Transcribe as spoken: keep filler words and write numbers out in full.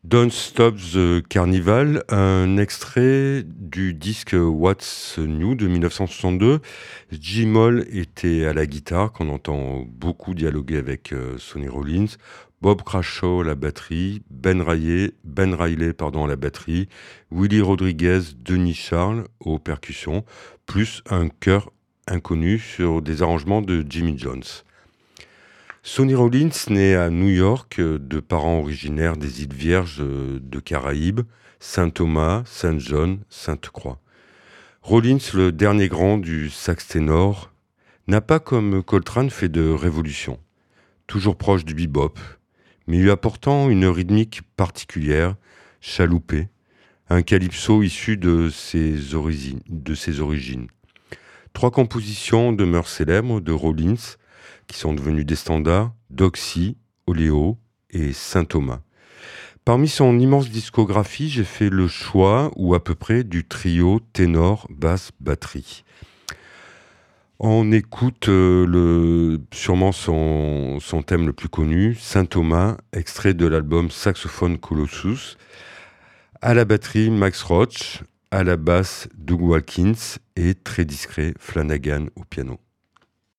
Don't Stop the Carnival, un extrait du disque What's New de dix-neuf cent soixante-deux. Jim Hall était à la guitare, qu'on entend beaucoup dialoguer avec euh, Sonny Rollins, Bob Crashaw à la batterie, Ben Riley, Ben Riley pardon, à la batterie, Willie Rodriguez, Denis Charles aux percussions, plus un chœur inconnu sur des arrangements de Jimmy Jones. Sonny Rollins naît à New York euh, de parents originaires des îles Vierges euh, de Caraïbes, Saint-Thomas, Saint-John, Sainte-Croix. Rollins, le dernier grand du sax ténor, n'a pas comme Coltrane fait de révolution, toujours proche du bebop, mais lui apportant une rythmique particulière, chaloupée, un calypso issu de ses, origines, de ses origines. Trois compositions demeurent célèbres de Rollins, qui sont devenus des standards, Doxy, Oléo et Saint-Thomas. Parmi son immense discographie, j'ai fait le choix, ou à peu près, du trio ténor, basse, batterie. On écoute euh, le, sûrement son, son thème le plus connu, Saint-Thomas, extrait de l'album Saxophone Colossus. À la batterie, Max Roach, à la basse, Doug Watkins et très discret, Flanagan au piano.